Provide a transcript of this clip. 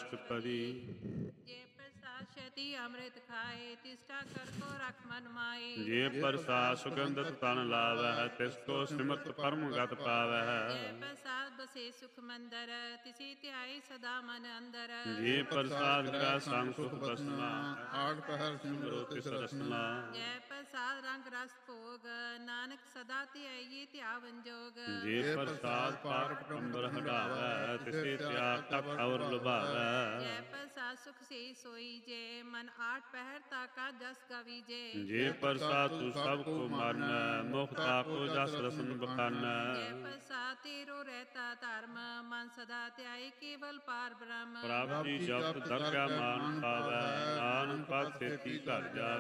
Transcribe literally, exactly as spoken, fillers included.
ਅਸ਼ਟਪਦੀ। ਜੇ ਪ੍ਰਸਾਦ ਛਤੀ ਅੰਮ੍ਰਿਤ ਖਾਏ ਤਿਸਟਾ ਕਰ ਕੋ ਰਖ ਮਨ ਮਾਏ। ਜੇ ਪ੍ਰਸਾਦ ਸੁਗੰਧਿਤ ਤਨ ਲਾਵੈ ਤਿਸ ਕੋ ਸਿਮਰਤ ਪਰਮ ਗਤ ਪਾਵੈ। ਜੇ ਪ੍ਰਸਾਦ ਬਸੇ ਸੁਖ ਮੰਦਰ ਤਿਸੀ ਧਿਆਈ ਸਦਾ ਮਨ ਅੰਦਰ। ਜੇ ਪ੍ਰਸਾਦ ਕਾ ਸੰਗ ਸੁਖ ਬਸਨਾ ਆਠ ਪਹਿਰ ਸਿਮਰੋ ਤਿਸ ਰਸਨਾ। ਜੈ ਪ੍ਰਸਾਦ ਰੰਗ ਰਸ ਭੋਗ ਨਾਨਕ ਸਦਾ ਧਿਆਈਏ ਧਿਆਵਨ ਜੋਗ। ਜੇ ਪ੍ਰਸਾਦ ਪਾਰ ਪਟੰਬਰ ਹਟਾਵੈ ਤਿਸੇ ਤਿਆਗ ਤਪ ਅਵਰ ਲੁਭਾਵੈ। ਜੈ ਪ੍ਰਸਾਦ ਸੁਖ ਸੇ ਸੋਈ ਜੇ ਮਨ ਆਠ ਪਹਿਰ ਤਾਕਾ ਜਸ ਗਵੀ ਜੇ। ਜੇ ਪ੍ਰਸਾਦ ਤੂੰ ਸਭ ਕੋ ਮਾਨੈ ਮੁਖਤਾ ਕੋ ਜਸ ਰਸਨ ਬਖਾਨੈ। ਜੈ ਪ੍ਰਸਾਦ ਤੇਰੋ ਰਹਿਤਾ ਧਰਮ ਮਨ ਸਦਾ ਧਿਆਏ ਕੇਵਲ ਪਾਰ ਬ੍ਰਹਮ। ਪ੍ਰਭ ਜੀ ਜਪਤ ਦਰਗਾਹ ਮਾਨ ਪਾਵੈ ਨਾਨਕ ਪਦ ਸੇਤੀ ਘਰ ਜਾਵੈ।